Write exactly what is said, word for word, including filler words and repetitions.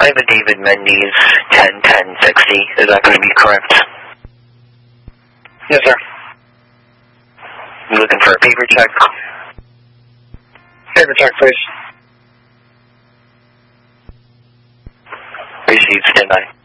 I have a David Mendes ten ten sixty. Is that going to be correct? Yes, sir. You looking for a paper check? Paper check, please. Received, stand by.